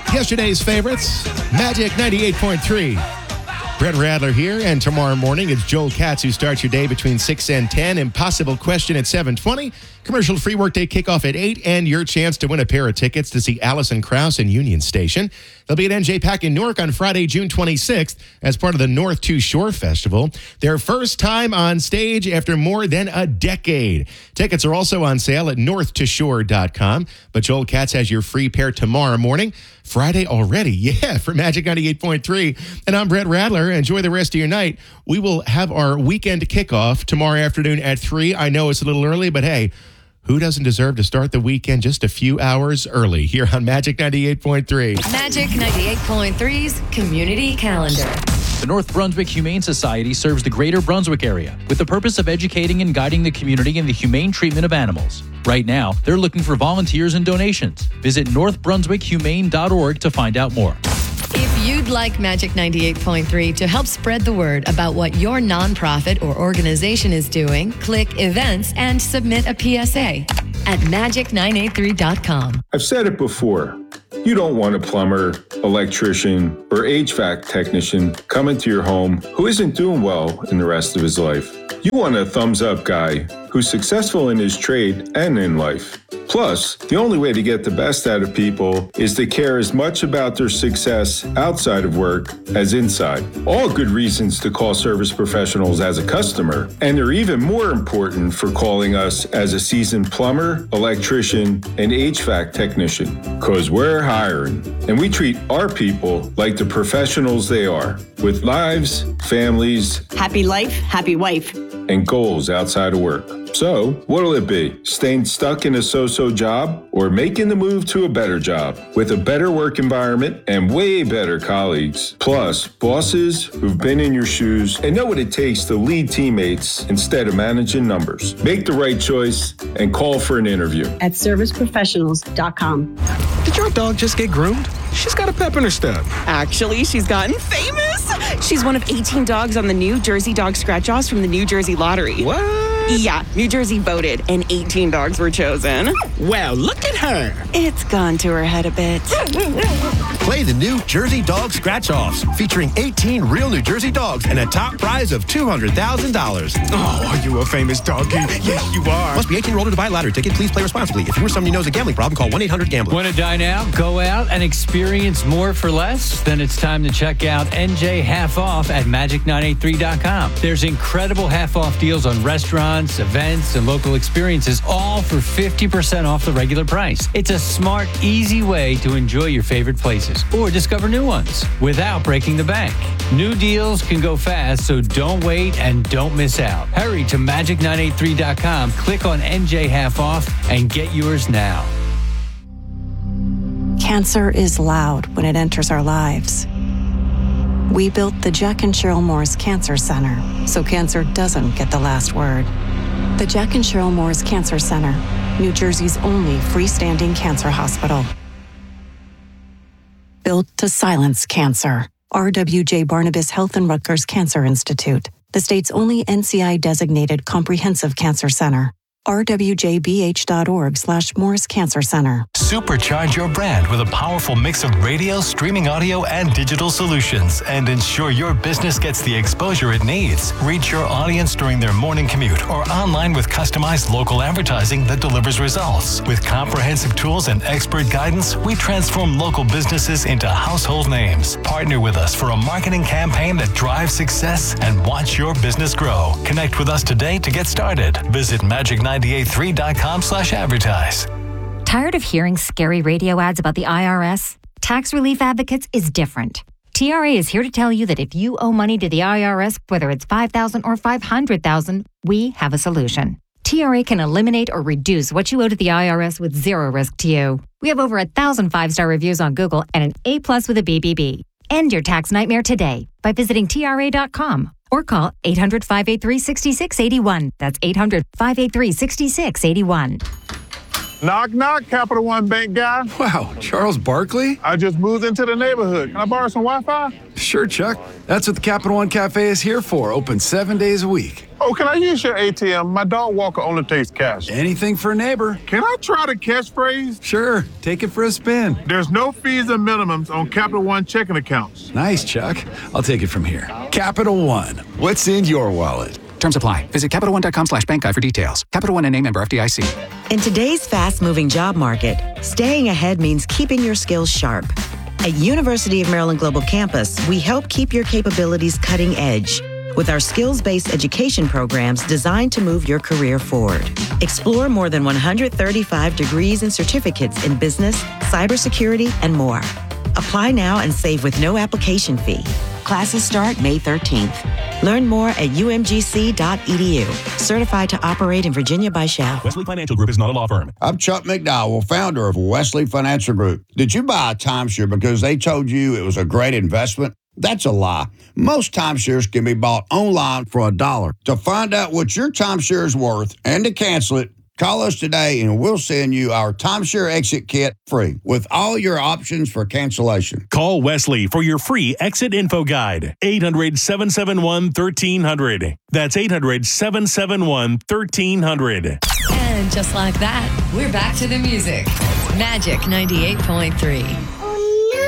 Yesterday's favorites, Magic 98.3. Brett Radler here, and tomorrow morning it's Joel Katz who starts your day between 6 and 10. Impossible Question at 7:20. Commercial-free workday kickoff at 8, and your chance to win a pair of tickets to see Alison Krauss in Union Station. They'll be at NJPAC in Newark on Friday, June 26th as part of the North to Shore Festival. Their first time on stage after more than a decade. Tickets are also on sale at northtoshore.com. But Joel Katz has your free pair tomorrow morning. Friday already, yeah, for Magic 98.3. And I'm Brett Radler. Enjoy the rest of your night. We will have our weekend kickoff tomorrow afternoon at 3. I know it's a little early, but hey, who doesn't deserve to start the weekend just a few hours early here on Magic 98.3? Magic 98.3's Community Calendar. The North Brunswick Humane Society serves the greater Brunswick area with the purpose of educating and guiding the community in the humane treatment of animals. Right now, they're looking for volunteers and donations. Visit northbrunswickhumane.org to find out more. If you'd like Magic 98.3 to help spread the word about what your nonprofit or organization is doing, click Events and submit a PSA at magic983.com. I've said it before. You don't want a plumber, electrician, or HVAC technician coming to your home who isn't doing well in the rest of his life. You want a thumbs-up guy who's successful in his trade and in life. Plus, the only way to get the best out of people is to care as much about their success outside of work as inside. All good reasons to call Service Professionals as a customer, and they're even more important for calling us as a seasoned plumber, electrician, and HVAC technician, because we're hiring, and we treat our people like the professionals they are, with lives, families, happy life, happy wife, and goals outside of work. So, what'll it be? Staying stuck in a so-so job or making the move to a better job with a better work environment and way better colleagues? Plus, bosses who've been in your shoes and know what it takes to lead teammates instead of managing numbers. Make the right choice and call for an interview at serviceprofessionals.com. Did your dog just get groomed? She's got a pep in her step. Actually, she's gotten famous. She's one of 18 dogs on the New Jersey Dog Scratch-Offs from the New Jersey Lottery. What? Yeah, New Jersey voted, and 18 dogs were chosen. Well, look at her. It's gone to her head a bit. Play the New Jersey Dog Scratch-Offs, featuring 18 real New Jersey dogs and a top prize of $200,000. Oh, are you a famous doggy? Yes, you are. Must be 18 or older to buy a lottery ticket. Please play responsibly. If you or somebody knows a gambling problem, call 1-800-GAMBLER. Want to dine out, go out, and experience more for less? Then it's time to check out NJ Half Off at Magic983.com. There's incredible half-off deals on restaurants, events, and local experiences, all for 50% off the regular price. It's a smart, easy way to enjoy your favorite places or discover new ones without breaking the bank. New deals can go fast, so don't wait and don't miss out. Hurry to Magic983.com, click on NJ Half Off, and get yours now. Cancer is loud when it enters our lives. We built the Jack and Cheryl Moore's Cancer Center so cancer doesn't get the last word. The Jack and Cheryl Moore's Cancer Center, New Jersey's only freestanding cancer hospital. Built to silence cancer. RWJ Barnabas Health and Rutgers Cancer Institute, the state's only NCI-designated comprehensive cancer center. rwjbh.org/Moore's Cancer Center. Supercharge your brand with a powerful mix of radio, streaming audio, and digital solutions, and ensure your business gets the exposure it needs. Reach your audience during their morning commute or online with customized local advertising that delivers results. With comprehensive tools and expert guidance, we transform local businesses into household names. Partner with us for a marketing campaign that drives success and watch your business grow. Connect with us today to get started. Visit Magic983.com/advertise. Tired of hearing scary radio ads about the IRS? Tax Relief Advocates is different. TRA is here to tell you that if you owe money to the IRS, whether it's $5,000 or $500,000, we have a solution. TRA can eliminate or reduce what you owe to the IRS with zero risk to you. We have over 1,000 5-star reviews on Google and an A+ with a BBB. End your tax nightmare today by visiting TRA.com or call 800-583-6681. That's 800-583-6681. Knock, knock, Capital One Bank guy. Wow, Charles Barkley? I just moved into the neighborhood. Can I borrow some Wi-Fi? Sure, Chuck. That's what the Capital One Cafe is here for. Open 7 days a week. Oh, can I use your ATM? My dog walker only takes cash. Anything for a neighbor. Can I try the catchphrase? Sure, take it for a spin. There's no fees and minimums on Capital One checking accounts. Nice, Chuck. I'll take it from here. Capital One. What's in your wallet? Terms apply. Visit CapitalOne.com/bankguide for details. Capital One and member FDIC. In today's fast-moving job market, staying ahead means keeping your skills sharp. At University of Maryland Global Campus, we help keep your capabilities cutting edge with our skills-based education programs designed to move your career forward. Explore more than 135 degrees and certificates in business, cybersecurity, and more. Apply now and save with no application fee. Classes start May 13th. Learn more at umgc.edu. Certified to operate in Virginia by Shell. Wesley Financial Group is not a law firm. I'm Chuck McDowell, founder of Wesley Financial Group. Did you buy a timeshare because they told you it was a great investment? That's a lie. Most timeshares can be bought online for $1. To find out what your timeshare is worth and to cancel it, call us today and we'll send you our timeshare exit kit free with all your options for cancellation. Call Wesley for your free exit info guide. 800-771-1300. That's 800-771-1300. And just like that, we're back to the music. Magic 98.3.